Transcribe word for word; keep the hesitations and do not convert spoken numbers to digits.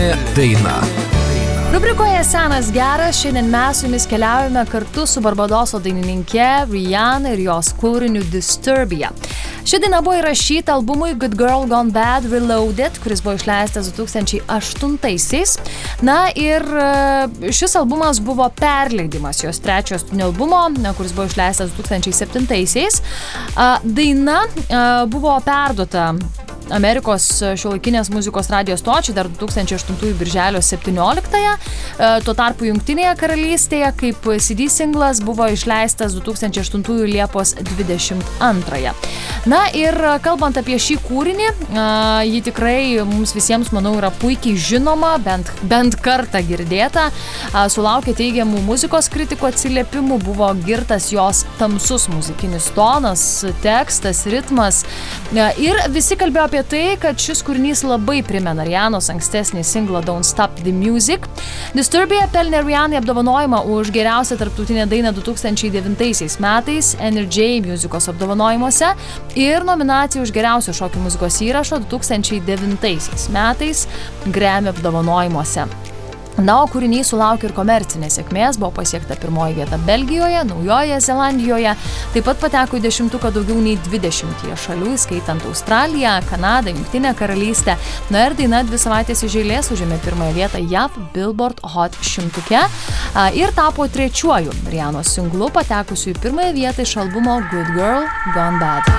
Daina. Rubrikoje Senas geras šiandien mes su jumis keliaujame kartu su Barbadoso dainininke Rihanna ir jos kūriniu Disturbia. Ši daina buvo įrašyta albumui Good Girl Gone Bad Reloaded, kuris buvo išleistas du tūkstančiai aštuntaisiais. Na ir šis albumas buvo perleidimas jos trečiojo studijinio albumo, kuris buvo išleistas du tūkstančiai septintaisiais. Daina buvo perduota Amerikos šiuolaikinės muzikos radijo stočiai dar du tūkstančiai aštuntųjų birželio septynioliktąją. Tuo tarpu Jungtinėje karalystėje kaip C D singlas buvo išleistas du tūkstančiai aštuntųjų Liepos dvidešimt antrąją. Na ir kalbant apie šį kūrinį, ji tikrai mums visiems, manau, yra puikiai žinoma, bent, bent kartą girdėta. Sulaukė teigiamų muzikos kritikų atsiliepimų, buvo girtas jos tamsus muzikinis tonas, tekstas, ritmas. Ir visi kalbėjo apie tai, kad šis kūrinys labai primena Rihannos ankstesnį singlą Don't Stop the Music. Disturbia pelnė Rihannai apdovanojimą už geriausią tarptautinę dainą du tūkstančiai devintaisiais metais N R J muzikos apdovanojimuose ir nominaciją už geriausio šokių muzikos įrašo du tūkstančiai devintaisiais metais Grammy apdovanojimuose. Na, o kūrinys sulaukė ir komercinės sėkmės, buvo pasiekta pirmoji vieta Belgijoje, Naujojoje Zelandijoje, taip pat pateko į dešimtuką daugiau nei dvidešimtyje šalių, įskaitant Australiją, Kanadą, Jungtinę karalystę. Na ir daina dvi savaitės iš eilės užėmė pirmąją vietą J A V Billboard Hot šimtuke ir tapo trečiuoju Rihannos singlu patekusiu į pirmąją vietą iš albumo Good Girl Gone Bad.